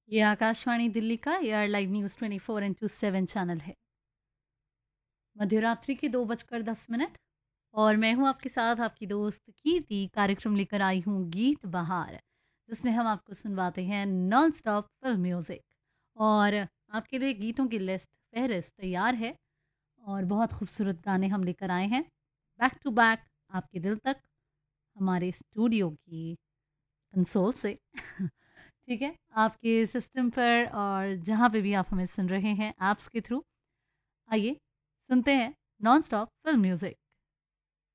ये आकाशवाणी दिल्ली का air live news 24/7 channel है। मध्यरात्रि के 2:10 और मैं हूँ आपके साथ आपकी दोस्त कीर्ति। कार्यक्रम लेकर आई हूँ गीत बहार, जिसमें हम आपको सुनवाते हैं नॉन स्टॉप फिल्म म्यूज़िक। और आपके लिए गीतों की लिस्ट फहरिस्त तैयार है और बहुत खूबसूरत गाने हम लेकर आए हैं बैक टू बैक आपके दिल तक, हमारे स्टूडियो की कंसोल से। ठीक है, आपके सिस्टम पर और जहाँ पे भी आप हमें सुन रहे हैं ऐप्स के थ्रू। आइए सुनते हैं नॉन स्टॉप फिल्म म्यूजिक।